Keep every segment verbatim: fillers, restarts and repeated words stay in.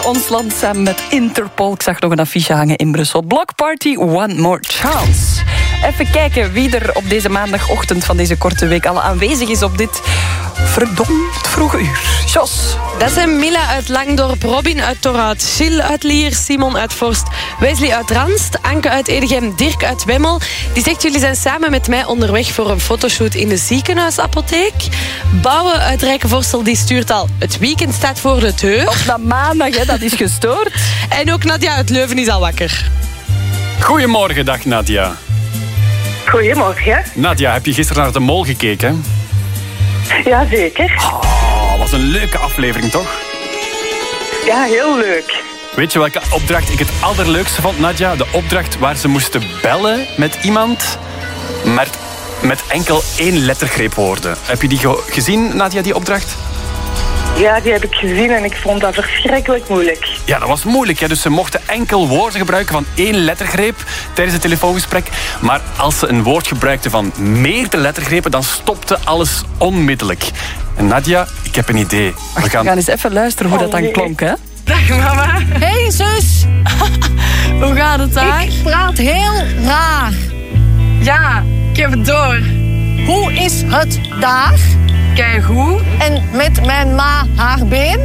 ons land samen met Interpol. Ik zag nog een affiche hangen in Brussel. Block Party, One More Chance. Even kijken wie er op deze maandagochtend van deze korte week al aanwezig is op dit verdomd vroege uur. Jos. Dat zijn Mila uit Langdorp, Robin uit Torhout, Gilles uit Lier, Simon uit Vorst, Wesley uit Ranst, Anke uit Edegem, Dirk uit Wemmel. Die zegt, jullie zijn samen met mij onderweg voor een fotoshoot in de ziekenhuisapotheek. Bouwe uit Rijkenvorstel, die stuurt al, het weekend staat voor de deur. Op dat maandag, hè, dat is gestoord. En ook Nadia uit Leuven is al wakker. Goedemorgen, dag Nadia. Goedemorgen. Nadia, heb je gisteren naar de Mol gekeken? Jazeker. Oh, wat een leuke aflevering, toch? Ja, heel leuk. Weet je welke opdracht ik het allerleukste vond, Nadia? De opdracht waar ze moesten bellen met iemand, maar met enkel één lettergreepwoorden. Heb je die ge- gezien, Nadia, die opdracht? Ja, die heb ik gezien en ik vond dat verschrikkelijk moeilijk. Ja, dat was moeilijk. Hè? Dus ze mochten enkel woorden gebruiken van één lettergreep tijdens het telefoongesprek. Maar als ze een woord gebruikten van meerdere lettergrepen, dan stopte alles onmiddellijk. En Nadia, ik heb een idee. We gaan, we gaan eens even luisteren hoe oh, dat dan nee. klonk, hè? Dag mama. Hey zus, Hoe gaat het daar? ik praat heel raar. Ja, ik heb het door. Hoe is het daar? Keigoed. En met mijn ma haar been?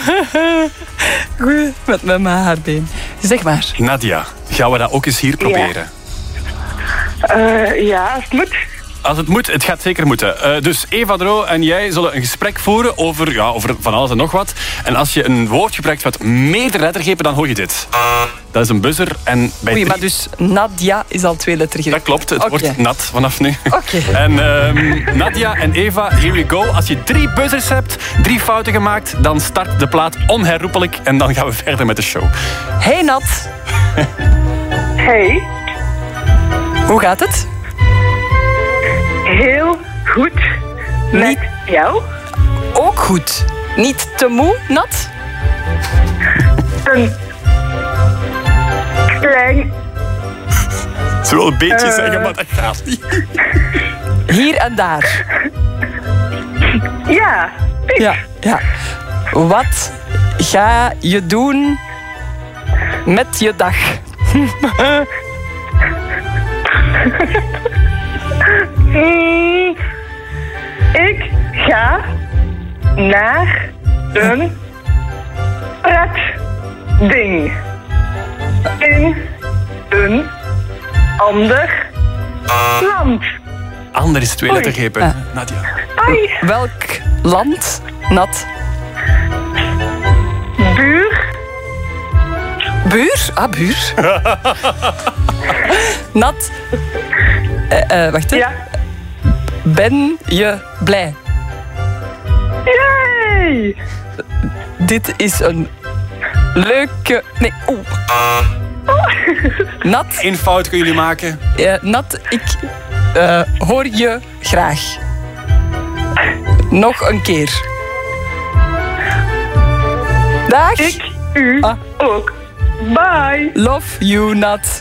Goed, met mijn haarbeen. Zeg maar. Nadia, gaan we dat ook eens hier proberen? Uh, ja, als het moet. Als het moet, het gaat zeker moeten. Uh, dus Eva Dro en jij zullen een gesprek voeren over, ja, over van alles en nog wat. En als je een woord gebruikt met meerdere lettergrepen, dan hoor je dit. Dat is een buzzer. En bij Oei, drie... maar dus Nadia is al twee lettergrepen. Dat klopt, het Oké. wordt nat vanaf nu. Oké. En uh, Nadia en Eva, here we go. Als je drie buzzers hebt, drie fouten gemaakt, dan start de plaat onherroepelijk en dan gaan we verder met de show. Hey Nat, Hey, hoe gaat het? heel goed. Met Niet- jou. Ook goed. Niet te moe, Nat? Een klein... Ze wil een beetje Uh. zeggen, maar dat gaat niet. Hier en daar. Ja, Ja, ja. Wat ga je doen met je dag? Mm, ik ga naar een pretding in een ander land. Ander is twee Oei. lettergrepen, Ah. Nadia. Ai, Welk land, Nat? buur, Buur? Ah, buur. Nat. Eh, eh, wacht, hè. ja. Ben je blij? Yay! Dit is een leuke... Nee, oeh. Nat, Eén fout kunnen jullie maken. eh, Nat, ik eh, hoor je graag. Nog een keer. Dag. Ik u Ah. ook. Bye. Love you, Nat.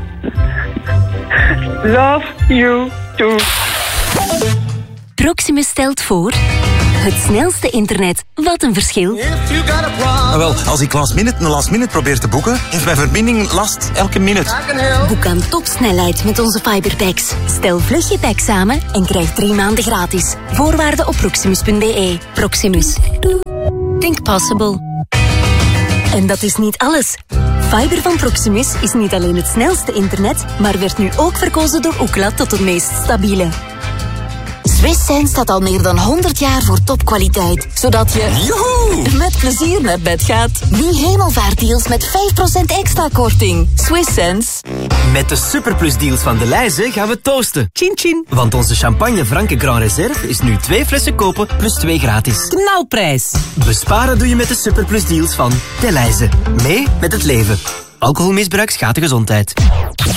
Love you too. Proximus stelt voor... Het snelste internet. Wat een verschil. Ah, wel, als ik last minute een last minute probeer te boeken, heeft mijn verbinding last elke minuut. Boek aan topsnelheid met onze fiberpacks. Stel vlug je pack samen en krijg drie maanden gratis. Voorwaarden op proximus punt b e. Proximus. Think possible. En dat is niet alles. Fiber van Proximus is niet alleen het snelste internet, maar werd nu ook verkozen door Ookla tot het meest stabiele. Swisssense staat al meer dan honderd jaar voor topkwaliteit, zodat je Joehoe! met plezier naar bed gaat. Nu hemelvaartdeals met vijf procent extra korting. Swisssense. Met de Superplus-deals van De Leize gaan we toosten. Chin chin. Want onze champagne Franke Grand Reserve is nu twee flessen kopen plus twee gratis. Knalprijs. Besparen doe je met de Superplus-deals van De Leize. Mee met het leven. Alcoholmisbruik schaadt de gezondheid.